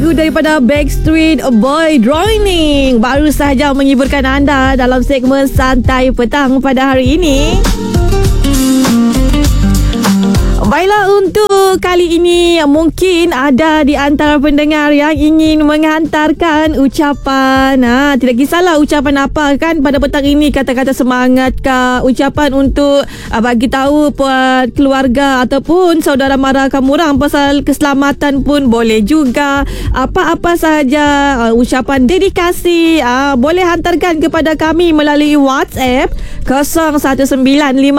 lagu daripada Backstreet Boy, Drowning, baru sahaja menghiburkan anda dalam segmen Santai Petang pada hari ini. Baiklah, untuk kali ini mungkin ada di antara pendengar yang ingin menghantarkan ucapan. Tidak kisahlah ucapan apa kan pada petang ini, kata-kata semangat ke, ucapan untuk bagi tahu buat keluarga ataupun saudara mara kamu orang pasal keselamatan pun boleh juga. Apa-apa sahaja ucapan dedikasi boleh hantarkan kepada kami melalui WhatsApp 0195